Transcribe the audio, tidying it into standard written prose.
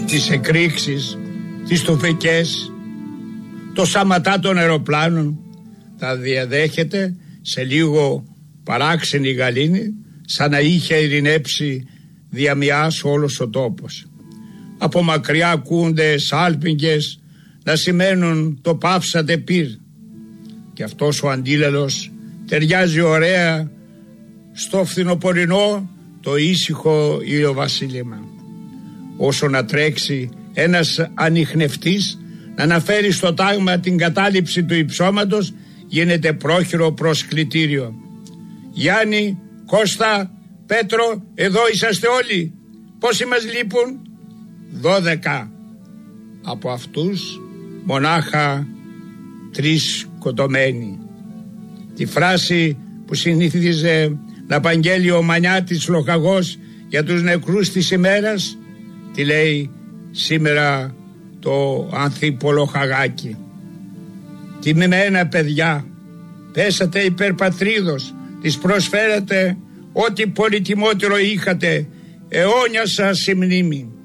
τις εκρήξεις, τις τουφεκές, το σαματά των αεροπλάνων, τα διαδέχεται σε λίγο παράξενη γαλήνη, σαν να είχε ειρηνέψει διαμοιάς όλος ο τόπος. Από μακριά ακούνται σάλπιγγες να σημαίνουν το πάψατε πυρ. Και αυτός ο αντίλαλος ταιριάζει ωραία στο φθινοπορεινό το ήσυχο ηλιοβασίλεμα. Όσο να τρέξει ένας ανιχνευτής να αναφέρει στο τάγμα την κατάληψη του υψώματος, γίνεται πρόχειρο προσκλητήριο. Γιάννη, Κώστα, Πέτρο, εδώ είσαστε όλοι. Πόσοι μας λείπουν? 12. Από αυτούς μονάχα 3 σκοτωμένοι. Τη φράση που συνήθιζε να απαγγέλει ο Μανιάτης Λοχαγός για τους νεκρούς της ημέρας, τη λέει σήμερα το Ανθίπολο-Χαγάκι. Τιμημένα παιδιά, πέσατε υπερπατρίδος, της προσφέρατε ό,τι πολυτιμότερο είχατε, αιώνια σας η μνήμη.